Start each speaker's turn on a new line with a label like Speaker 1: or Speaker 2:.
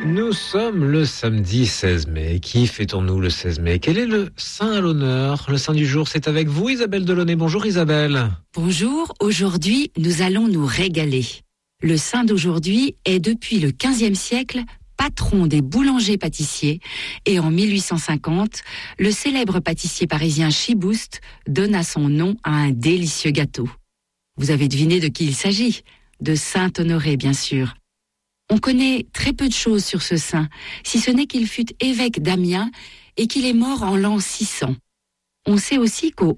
Speaker 1: Nous sommes le samedi 16 mai. Qui fêtons-nous le 16 mai? Quel est le saint à l'honneur? Le saint du jour, c'est avec vous, Isabelle Delaunay. Bonjour Isabelle.
Speaker 2: Bonjour, aujourd'hui, nous allons nous régaler. Le saint d'aujourd'hui est depuis le XVe siècle patron des boulangers-pâtissiers et en 1850, le célèbre pâtissier parisien Chiboust donna son nom à un délicieux gâteau. Vous avez deviné de qui il s'agit? De saint Honoré, bien sûr. On connaît très peu de choses sur ce saint, si ce n'est qu'il fut évêque d'Amiens et qu'il est mort en l'an 600. On sait aussi qu'au